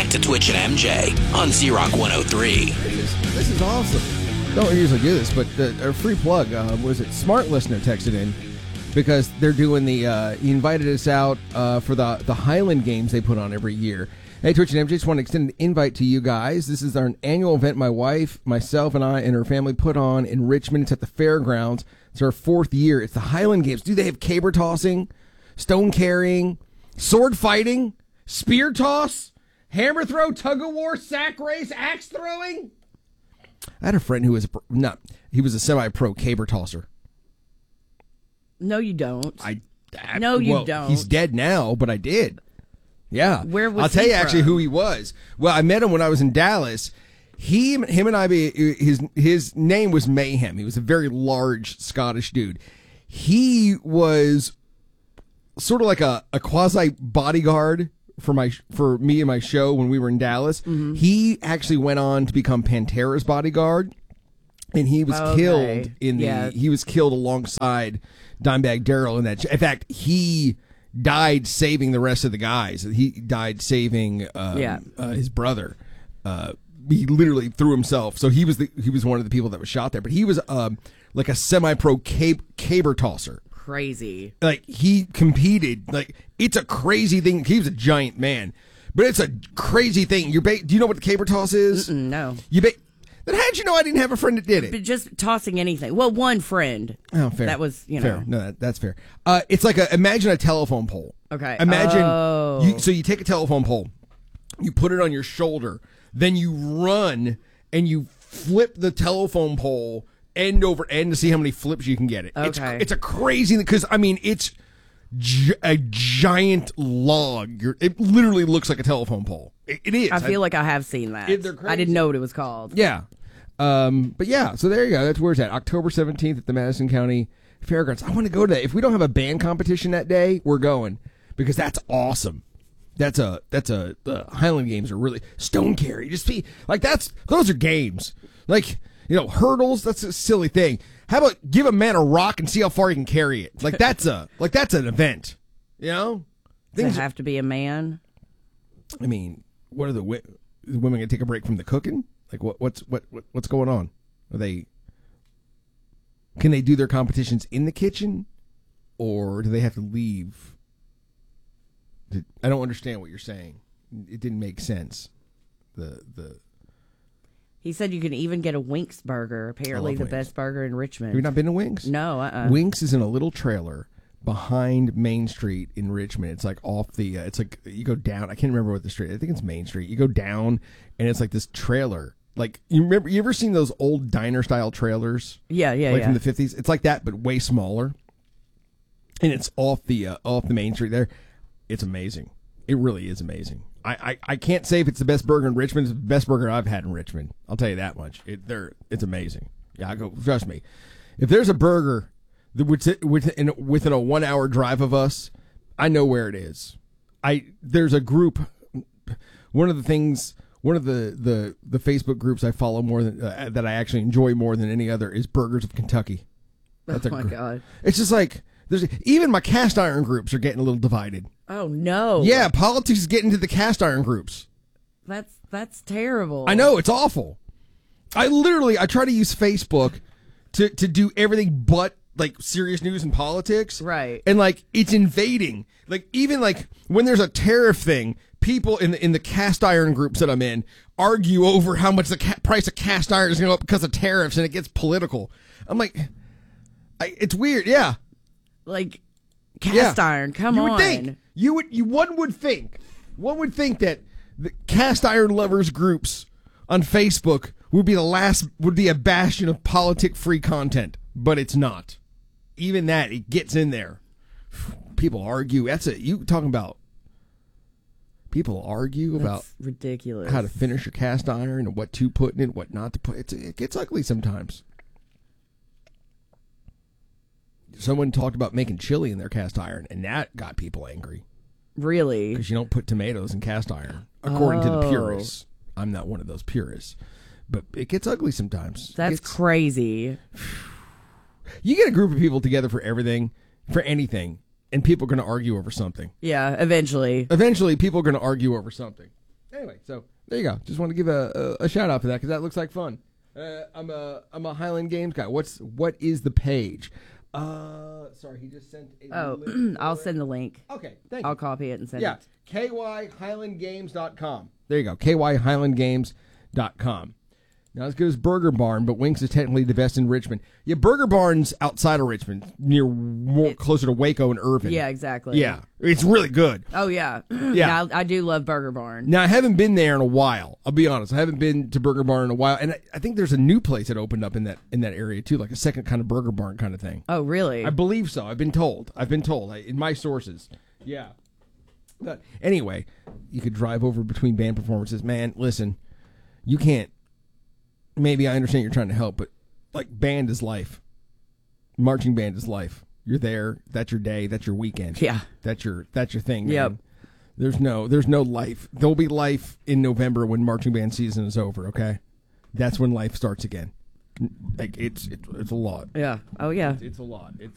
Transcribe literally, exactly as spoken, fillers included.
back to Twitch and M J on Z-Rock one oh three. This is, this is awesome. Don't usually do this, but the, a free plug, uh, was it Smart Listener texted in because they're doing the, uh, he invited us out uh, for the, the Highland Games they put on every year. Hey, Twitch and M J, just want to extend an invite to you guys. This is our annual event my wife, myself, and I and her family put on in Richmond. It's at the fairgrounds. It's our fourth year. It's the Highland Games. Do they have caber tossing, stone carrying, sword fighting, spear toss, hammer throw, tug of war, sack race, axe throwing? I had a friend who was a, not, he was a semi-pro caber tosser. No, you don't. I, I No, you well, don't. He's dead now, but I did. Yeah. Where was I'll tell he you actually from? who he was. Well, I met him when I was in Dallas. He, him and I, his, his name was Mayhem. He was a very large Scottish dude. He was sort of like a, a quasi bodyguard for my, for me and my show when we were in Dallas. Mm-hmm. He actually went on to become Pantera's bodyguard. And he was Okay. killed in the, Yeah. he was killed alongside Dimebag Darrell in that. In fact, he died saving the rest of the guys. He died saving um, Yeah. uh, his brother. Uh, he literally threw himself. So he was the he was one of the people that was shot there. But he was um, like a semi-pro cab- caber tosser. Crazy. Like he competed. Like it's a crazy thing. He was a giant man, but it's a crazy thing. You're ba- do you know what the caber toss is? Mm, no. You ba- then how'd you know I didn't have a friend that did it? But just tossing anything. Well, one friend. Oh, fair. That was, you know. Fair. No, that, that's fair. Uh, it's like a, imagine a telephone pole. Okay. Imagine, Oh. you, so you take a telephone pole, you put it on your shoulder, then you run and you flip the telephone pole end over end to see how many flips you can get it. It's, Okay. it's a crazy, because, I mean, it's gi- a giant log. You're, it literally looks like a telephone pole. It, it is. I feel like I have seen that. It- they're I didn't crazy. know what it was called. Yeah. Um, but yeah, so there you go. That's where it's at. October seventeenth at the Madison County Fairgrounds. I want to go to that. If we don't have a band competition that day, we're going, because that's awesome. That's a, that's a, the Highland Games are really, stone carry, just be, like that's, those are games. Like, you know, hurdles, that's a silly thing. How about give a man a rock and see how far he can carry it? Like that's a, like that's an event, you know? Does it Things, have to be a man? I mean, what are the, wi- the women going to take a break from the cooking? Like what, what's, what, what, what's going on? Are they, can they do their competitions in the kitchen, or do they have to leave? Did- I don't understand what you're saying. It didn't make sense. The, the, He said you can even get a Winks burger. Apparently, love the Winks. best burger in Richmond. have you not been to Winks? No, uh-uh. Winks is in a little trailer behind Main Street in Richmond. It's like off the, uh, it's like you go down. I can't remember what the street. I think it's Main Street. You go down, and it's like this trailer. Like you remember, you ever seen those old diner style trailers? Yeah, yeah, like yeah. from the fifties. It's like that, but way smaller. And it's off the uh, off the Main Street there. It's amazing. It really is amazing. I, I, I can't say if it's the best burger in Richmond. It's the best burger I've had in Richmond. I'll tell you that much. It, they're, it's amazing. Yeah, I go. Trust me. If there's a burger that would sit within, within a one hour drive of us, I know where it is. I there's a group. One of the things, one of the, the, the Facebook groups I follow more than uh, that I actually enjoy more than any other is Burgers of Kentucky. That's oh a my gr- God. It's just like there's even my cast iron groups are getting a little divided. Oh no. Yeah, politics is getting to the cast iron groups. That's that's terrible. I know, it's awful. I literally I try to use Facebook to to do everything but like serious news and politics. Right. And like it's invading. Like even like when there's a tariff thing, people in the in the cast iron groups that I'm in argue over how much the ca- price of cast iron is going to go up because of tariffs, and it gets political. I'm like, I, it's weird. Yeah. Like cast Yeah. iron. Come you on. Would think, you would you one would think one would think that the cast iron lovers groups on Facebook would be the last would be a bastion of politic free content, but it's not. Even that, it gets in there. People argue. That's it. You talking about people argue about That's ridiculous. how to finish your cast iron and what to put in it, what not to put. It's, it gets ugly sometimes. Someone talked about making chili in their cast iron, and that got people angry Really? because you don't put tomatoes in cast iron, according to the Oh. purists. I'm not one of those purists, but it gets ugly sometimes. That's It's- crazy. You get a group of people together for everything, for anything, and people are going to argue over something. Yeah, eventually. Eventually, people are going to argue over something. Anyway, so there you go. Just want to give a, a, a shout out for that because that looks like fun. Uh, I'm a I'm a Highland Games guy. What's what is the page? Uh, sorry, he just sent. A Oh, link I'll for it. send the link. Okay, thank I'll you. copy it and send Yeah, it. K Y Highland Games dot com. There you go, K Y Highland Games dot com. Not as good as Burger Barn, but Winks is technically the best in Richmond. Yeah, Burger Barn's outside of Richmond, near more It- closer to Waco and Irvin. Yeah, exactly. Yeah, it's really good. Oh, yeah. Yeah. yeah I, I do love Burger Barn. Now, I haven't been there in a while. I'll be honest. I haven't been to Burger Barn in a while. And I, I think there's a new place that opened up in that in that area, too, like a second kind of Burger Barn kind of thing. Oh, really? I believe so. I've been told. I've been told I, in my sources. Yeah. But anyway, you could drive over between band performances. Man, listen, you can't. Maybe I understand you're trying to help, but like band is life. Marching band is life. You're there. That's your day. That's your weekend. Yeah. That's your that's your thing. Man. Yep. There's no there's no life. There'll be life in November when marching band season is over. Okay, that's when life starts again. Like it's it's, it's a lot. Yeah. Oh, yeah. It's a lot. It's